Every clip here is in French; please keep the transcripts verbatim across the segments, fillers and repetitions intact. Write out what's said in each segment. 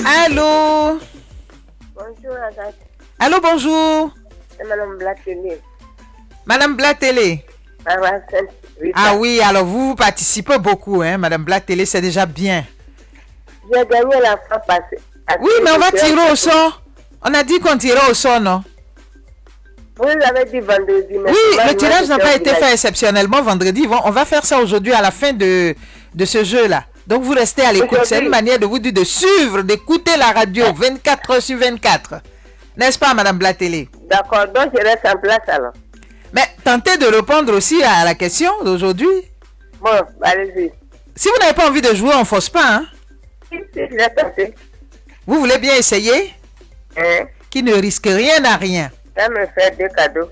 Allô? Bonjour, Agathe. Allô, bonjour. C'est Madame Blatélé. Madame Blatélé. Ah oui, alors vous, vous participez beaucoup, hein, Madame Blatélé, c'est déjà bien. J'ai gagné la fois passée. Oui, mais on va tirer au sort. On a dit qu'on tirait au sort, non? Vous l'avez dit vendredi. Mais oui, le tirage n'a pas été fait exceptionnellement vendredi. On va faire ça aujourd'hui à la fin de, de ce jeu-là. Donc vous restez à l'écoute. C'est une manière de vous dire de suivre, d'écouter la radio vingt-quatre heures sur vingt-quatre. N'est-ce pas, Madame Blatélé? D'accord, donc je reste en place alors. Mais tentez de répondre aussi à la question d'aujourd'hui. Bon, allez-y. Si vous n'avez pas envie de jouer, on ne force pas, hein? Si, si, je l'ai tenté. Vous voulez bien essayer? Hein? Qui ne risque rien à rien. Ça me fait deux cadeaux.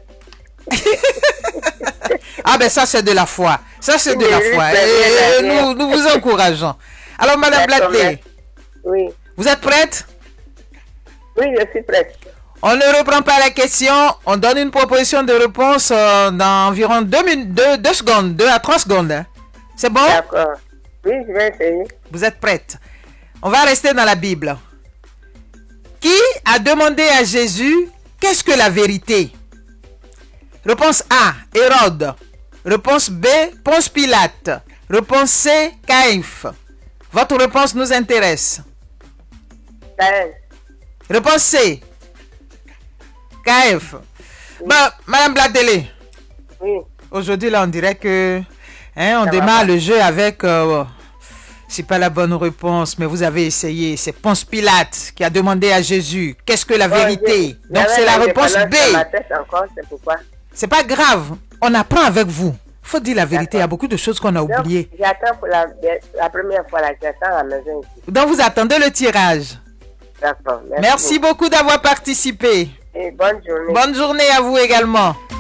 Ah ben ça c'est de la foi. Ça c'est de la foi. Et, et nous, nous vous encourageons. Alors Madame Blatélé. Oui. Vous êtes prête? Oui, je suis prête. On ne reprend pas la question. On donne une proposition de réponse euh, dans environ deux, minutes, deux, deux secondes, deux à trois secondes. Hein. C'est bon? D'accord. Oui, je vais essayer. Vous êtes prête? On va rester dans la Bible. Qui a demandé à Jésus qu'est-ce que la vérité? Réponse A, Hérode. Réponse B, Ponce Pilate. Réponse C, Caïphe. Votre réponse nous intéresse. Caïphe. Réponse C, Caïphe. Oui. Bah, Madame Blatélé. Oui. Aujourd'hui, là, on dirait que hein, on Ça démarre le jeu avec... Euh, c'est pas la bonne réponse, mais vous avez essayé. C'est Ponce Pilate qui a demandé à Jésus qu'est-ce que la oh, vérité. Je, Donc c'est la réponse B. C'est pas grave. On apprend avec vous. Il faut dire la vérité. Il y a beaucoup de choses qu'on a oubliées. J'attends pour la, la première fois. J'attends à la maison ici. Donc vous attendez le tirage. D'accord. Merci, Merci beaucoup, beaucoup d'avoir participé. Et bonne journée. Bonne journée à vous également.